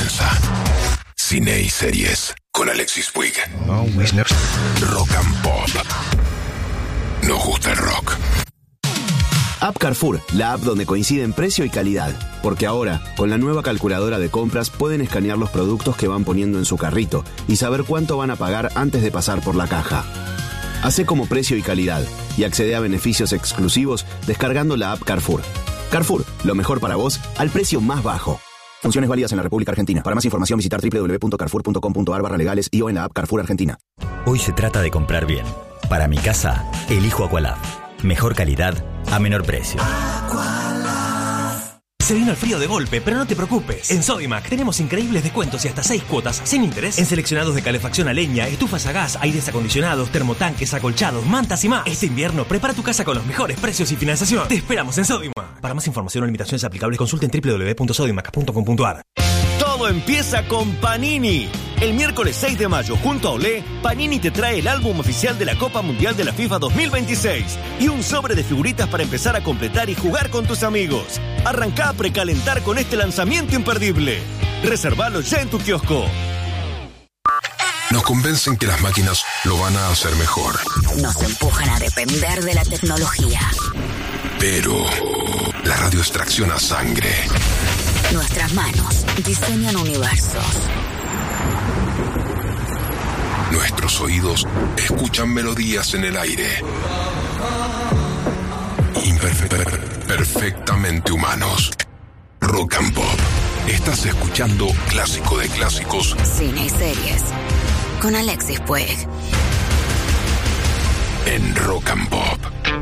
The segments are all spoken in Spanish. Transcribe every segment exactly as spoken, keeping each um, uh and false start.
comienza. Cine y series con Alexis Puig. Rock and Pop. Nos gusta el rock. App Carrefour, la app donde coinciden precio y calidad. Porque ahora, con la nueva calculadora de compras, pueden escanear los productos que van poniendo en su carrito y saber cuánto van a pagar antes de pasar por la caja. Hacé como precio y calidad y accede a beneficios exclusivos descargando la app Carrefour. Carrefour, lo mejor para vos al precio más bajo. Funciones válidas en la República Argentina. Para más información visitar doble u doble u doble u punto carrefour punto com punto a r barra legales y o en la app Carrefour Argentina. Hoy se trata de comprar bien. Para mi casa, elijo Aqualab. Mejor calidad a menor precio. Se vino el frío de golpe, pero no te preocupes. En Sodimac tenemos increíbles descuentos y hasta seis cuotas sin interés en seleccionados de calefacción a leña, estufas a gas, aires acondicionados, termotanques, acolchados, mantas y más. Este invierno prepara tu casa con los mejores precios y financiación. Te esperamos en Sodimac. Para más información o limitaciones aplicables, consulta en doble u doble u doble u punto sodimac punto com punto a r. Todo empieza con Panini. El miércoles seis de mayo, junto a Olé, Panini te trae el álbum oficial de la Copa Mundial de la FIFA dos mil veintiséis y un sobre de figuritas para empezar a completar y jugar con tus amigos. Arrancá a precalentar con este lanzamiento imperdible. Reservalo ya en tu kiosco. Nos convencen que las máquinas lo van a hacer mejor. Nos empujan a depender de la tecnología. Pero la radio extracciona sangre. Nuestras manos diseñan universos. Nuestros oídos escuchan melodías en el aire. Imperfe- perfectamente humanos. Rock and Pop. Estás escuchando Clásico de Clásicos. Cine y series. Con Alexis Puig. En Rock and Pop.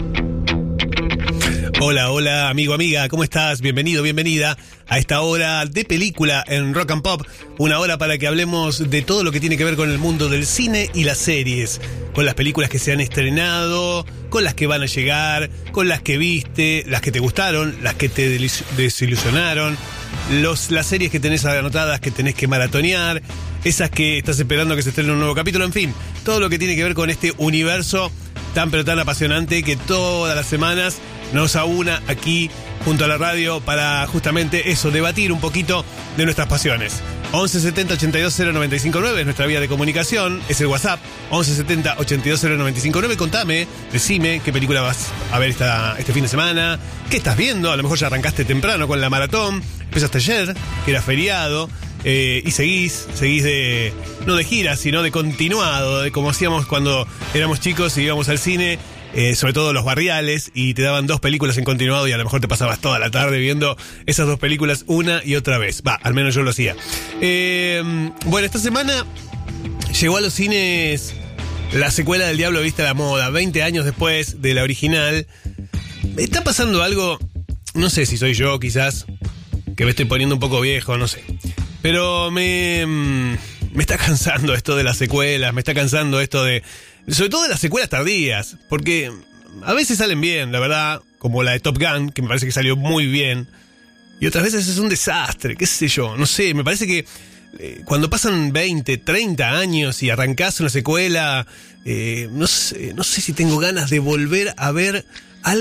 Hola, hola, amigo, amiga, ¿cómo estás? Bienvenido, bienvenida a esta hora de película en Rock and Pop. Una hora para que hablemos de todo lo que tiene que ver con el mundo del cine y las series. Con las películas que se han estrenado, con las que van a llegar, con las que viste, las que te gustaron, las que te delis- desilusionaron, los, las series que tenés anotadas que tenés que maratonear, esas que estás esperando que se estrene un nuevo capítulo, en fin, todo lo que tiene que ver con este universo tan pero tan apasionante que todas las semanas nos aúna aquí junto a la radio para justamente eso, debatir un poquito de nuestras pasiones. once setenta ochenta y dos cero noventa y cinco nueve es nuestra vía de comunicación, es el WhatsApp, once setenta ochenta y dos cero noventa y cinco nueve. Contame, decime qué película vas a ver esta, este fin de semana, qué estás viendo, a lo mejor ya arrancaste temprano con la maratón, empezaste ayer, que era feriado, eh, y seguís, seguís de, no de gira, sino de continuado, de como hacíamos cuando éramos chicos y íbamos al cine. Eh, sobre todo los barriales, y te daban dos películas en continuado y a lo mejor te pasabas toda la tarde viendo esas dos películas una y otra vez. Va, al menos yo lo hacía. Eh, bueno, esta semana llegó a los cines la secuela del Diablo Viste a la Moda, veinte años después de la original. Está pasando algo, no sé si soy yo quizás, que me estoy poniendo un poco viejo, no sé. Pero me, me está cansando esto de las secuelas, me está cansando esto de... Sobre todo de las secuelas tardías, porque a veces salen bien, la verdad, como la de Top Gun, que me parece que salió muy bien, y otras veces es un desastre, qué sé yo, no sé, me parece que eh, cuando pasan veinte, treinta años y arrancás una secuela, eh, no sé, no sé si tengo ganas de volver a ver